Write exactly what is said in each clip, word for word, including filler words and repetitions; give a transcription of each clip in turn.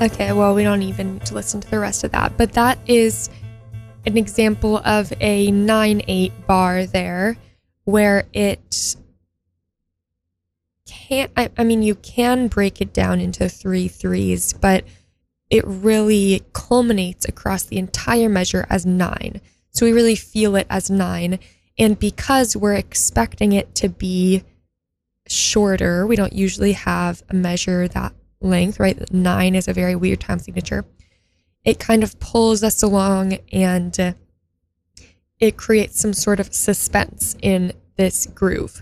Okay, well, we don't even need to listen to the rest of that, but that is an example of a nine eight bar there, where it can't, I, I mean, you can break it down into three threes, but it really culminates across the entire measure as nine. So we really feel it as nine. And because we're expecting it to be shorter, we don't usually have a measure that length, right? Nine is a very weird time signature. It kind of pulls us along, and uh, it creates some sort of suspense in this groove.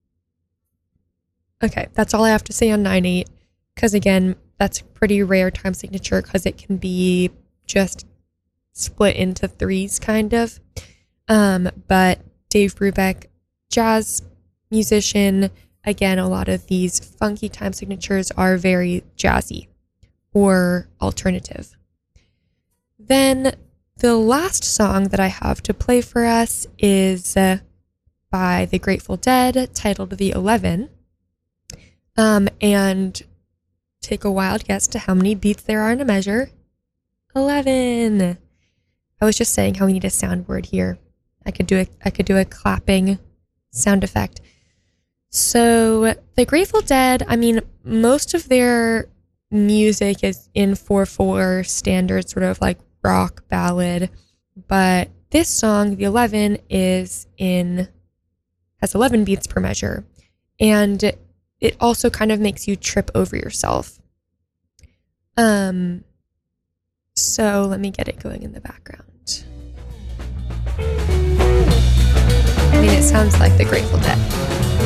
Okay, that's all I have to say on nine eight, because again, that's a pretty rare time signature because it can be just split into threes, kind of. Um, but Dave Brubeck, jazz musician, again, a lot of these funky time signatures are very jazzy or alternative. Then the last song that I have to play for us is uh, by the Grateful Dead, titled The Eleven. Um, and take a wild guess to how many beats there are in a measure. eleven. I was just saying how we need a soundboard here. I could do a I could do a clapping sound effect. So the Grateful Dead, I mean, most of their music is in four four standard, sort of like rock ballad, but this song, The Eleven, is in has eleven beats per measure, and it also kind of makes you trip over yourself. Um, so let me get it going in the background. I mean, it sounds like the Grateful Dead.